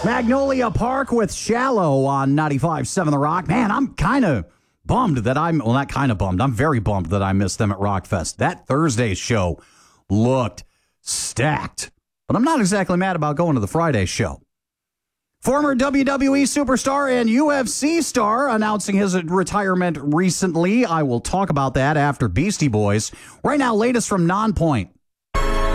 Magnolia Park with Shallow on 95.7 The Rock. Man, I'm kind of bummed that not kind of bummed. I'm very bummed that I missed them at Rockfest. That Thursday show looked stacked. But I'm not exactly mad about going to the Friday show. Former WWE superstar and UFC star announcing his retirement recently. I will talk about that after Beastie Boys. Right now, latest from Nonpoint.